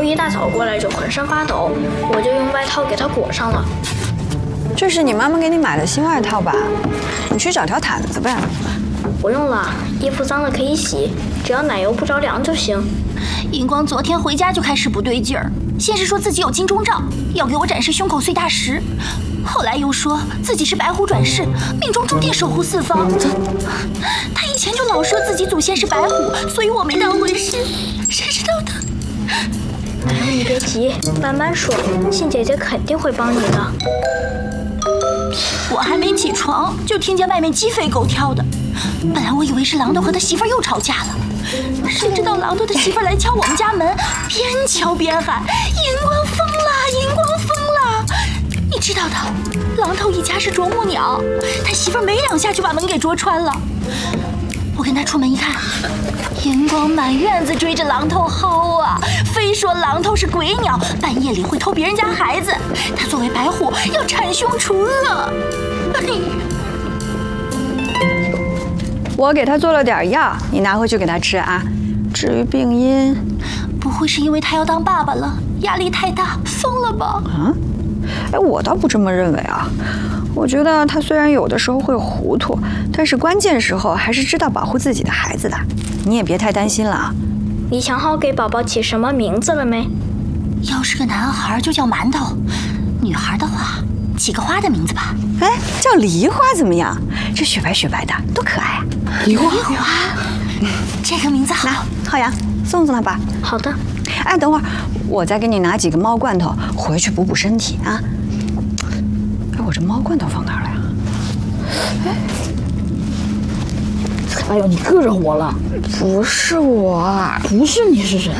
一大早过来就浑身发抖，我就用外套给他裹上了。 这是你妈妈给你买的新外套吧？你去找条毯子呗。 不用了，衣服脏了可以洗，只要奶油不着凉就行。 荧光昨天回家就开始不对劲儿，先是说自己有金钟罩，要给我展示胸口碎大石，后来又说自己是白虎转世，命中注定守护四方。他以前就老说自己祖先是白虎，所以我没当回事。谁知道他…… 你别急，慢慢说，信姐姐肯定会帮你的。 我还没起床，就听见外面鸡飞狗跳的。本来我以为是榔头和他媳妇儿又吵架了，谁知道榔头的媳妇儿来敲我们家门，边敲边喊：“荧光疯了，荧光疯了！”你知道的，榔头一家是啄木鸟，他媳妇儿没2下就把门给啄穿了。我跟他出门一看，荧光满院子追着榔头薅啊，非说榔头是鬼鸟，半夜里会偷别人家孩子，他作为白虎要铲凶除恶。 我给他做了点药，你拿回去给他吃啊。至于病因， 不会是因为他要当爸爸了，压力太大，疯了吧？ 啊？哎，我倒不这么认为啊。我觉得他虽然有的时候会糊涂，但是关键时候还是知道保护自己的孩子的。你也别太担心了啊。 你想好给宝宝起什么名字了没？ 要是个男孩就叫馒头，女孩的话起个花的名字吧。 哎，叫梨花怎么样？这雪白雪白的，多可爱啊！ 梨花，这个名字好。 浩洋，送他吧。 好的。 哎，等会儿我再给你拿几个猫罐头，回去补补身体啊。哎，我这猫罐头放哪儿了呀？ 哎呦，你硌着我了！不是我，不是你是谁？